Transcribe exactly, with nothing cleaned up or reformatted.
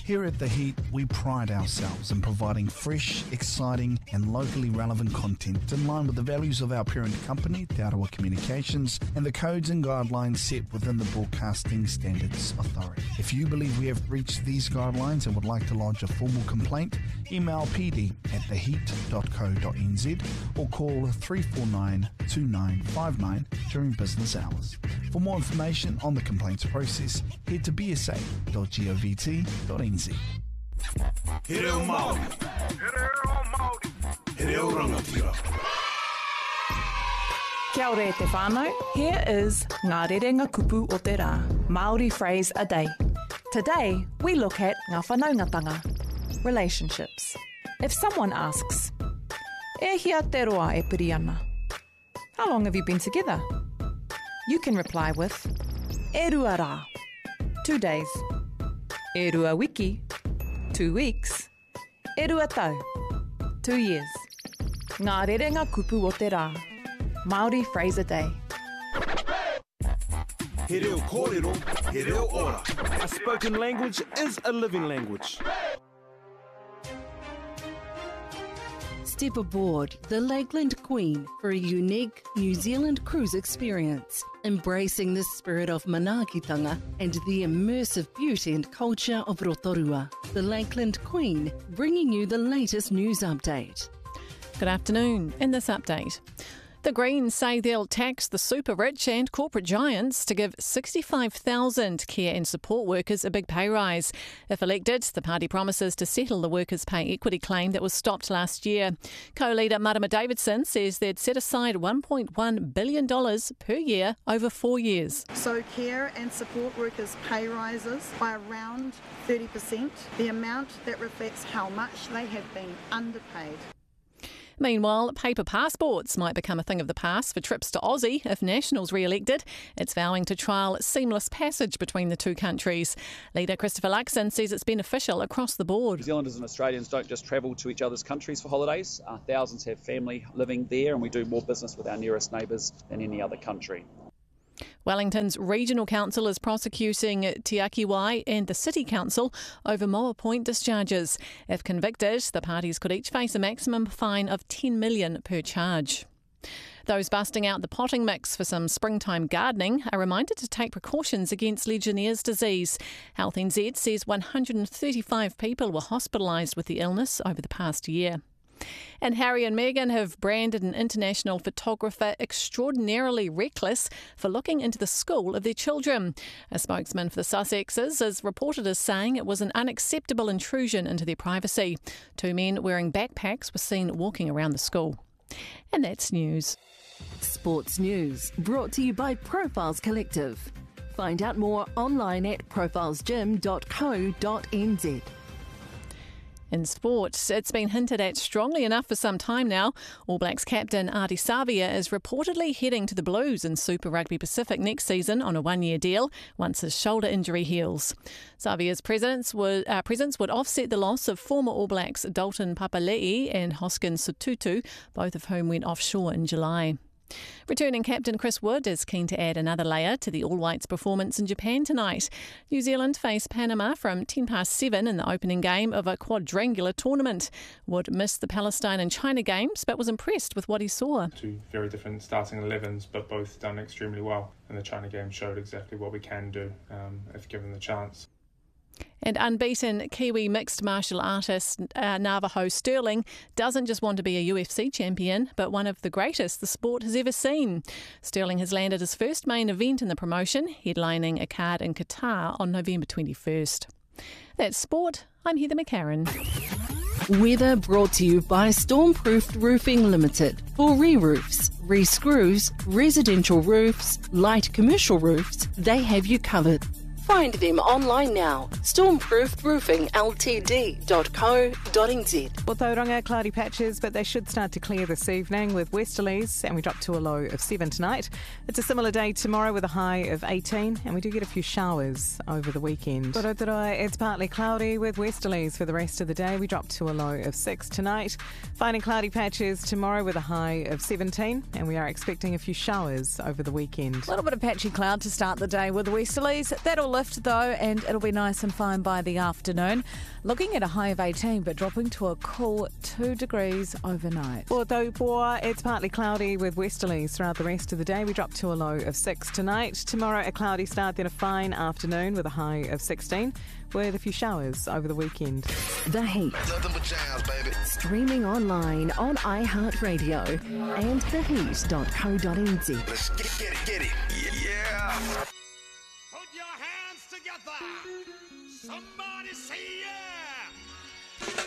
Here at The Heat, we pride ourselves in providing fresh, exciting and locally relevant content in line with the values of our parent company, Te Arawa Communications, and the codes and guidelines set within the Broadcasting Standards Authority. If you believe we have breached these guidelines and would like to lodge a formal complaint, email p d at the heat dot co dot n z or call three four nine, two nine five nine during business hours. For more information on the complaints process, head to b s a dot govt dot n z. He reo Māori. He reo Māori. He reo rangatira. Kia ora e te whānau. Here is Ngā Rerenga Kupu o te Rā, Māori phrase a day. Today, we look at ngā whanaungatanga, relationships. If someone asks, e hia te roa e piri ana, how long have you been together? You can reply with, e rua rā, two days. E rua wiki, two weeks. E rua tau, two years. Ngā Rerenga Kupu o te Rā, Māori phrase a day. He reo kōrero, he reo ora. A spoken language is a living language. Step aboard the Lakeland Queen for a unique New Zealand cruise experience, embracing the spirit of manaakitanga and the immersive beauty and culture of Rotorua. The Lakeland Queen, bringing you the latest news update. Good afternoon. In this update, the Greens say they'll tax the super rich and corporate giants to give sixty-five thousand care and support workers a big pay rise. If elected, the party promises to settle the workers' pay equity claim that was stopped last year. Co-leader Marama Davidson says they'd set aside one point one billion dollars per year over four years. So care and support workers' pay rises by around thirty percent, the amount that reflects how much they have been underpaid. Meanwhile, paper passports might become a thing of the past for trips to Aussie if National's re-elected. It's vowing to trial seamless passage between the two countries. Leader Christopher Luxon says it's beneficial across the board. New Zealanders and Australians don't just travel to each other's countries for holidays. Uh, thousands have family living there, and we do more business with our nearest neighbours than any other country. Wellington's Regional Council is prosecuting Te Akiwai and the City Council over Moa Point discharges. If convicted, the parties could each face a maximum fine of ten million dollars per charge. Those busting out the potting mix for some springtime gardening are reminded to take precautions against Legionnaire's disease. Health N Z says one hundred thirty-five people were hospitalised with the illness over the past year. And Harry and Meghan have branded an international photographer extraordinarily reckless for looking into the school of their children. A spokesman for the Sussexes is reported as saying it was an unacceptable intrusion into their privacy. Two men wearing backpacks were seen walking around the school. And that's news. Sports news brought to you by Profiles Collective. Find out more online at profiles gym dot co dot n z. In sport, it's been hinted at strongly enough for some time now. All Blacks captain Ardie Savea is reportedly heading to the Blues in Super Rugby Pacific next season on a one-year deal once his shoulder injury heals. Savea's presence would, uh, presence would offset the loss of former All Blacks Dalton Papali'i and Hoskin Sotutu, both of whom went offshore in July. Returning captain Chris Wood is keen to add another layer to the All Whites' performance in Japan tonight. New Zealand face Panama from ten past seven in the opening game of a quadrangular tournament. Wood missed the Palestine and China games but was impressed with what he saw. Two very different starting elevens, but both done extremely well. And the China game showed exactly what we can do um, if given the chance. And unbeaten Kiwi mixed martial artist uh, Navajo Sterling doesn't just want to be a U F C champion, but one of the greatest the sport has ever seen. Sterling has landed his first main event in the promotion, headlining a card in Qatar on November twenty-first. That's sport. I'm Heather McCarran. Weather brought to you by Stormproofed Roofing Limited. For re-roofs, re-screws, residential roofs, light commercial roofs, they have you covered. Find them online now. stormproofed roofing l t d dot co dot n z. Well, Tauranga, cloudy patches, but they should start to clear this evening with westerlies, and we drop to a low of seven tonight. It's a similar day tomorrow with a high of eighteen, and we do get a few showers over the weekend. It's partly cloudy with westerlies for the rest of the day. We drop to a low of six tonight. Finding cloudy patches tomorrow with a high of seventeen, and we are expecting a few showers over the weekend. A little bit of patchy cloud to start the day with westerlies. That'll lift though, and it'll be nice and fine by the afternoon. Looking at a high of eighteen, but dropping to a cool two degrees overnight. For Taupoa, it's partly cloudy with westerlies throughout the rest of the day. We drop to a low of six tonight. Tomorrow, a cloudy start, then a fine afternoon with a high of sixteen, with a few showers over the weekend. The Heat. Nothing but jams, baby. Streaming online on iHeartRadio and the heat dot co dot n z. Let's get, get it, get it. Yeah. Put your hands together. Somebody say yeah.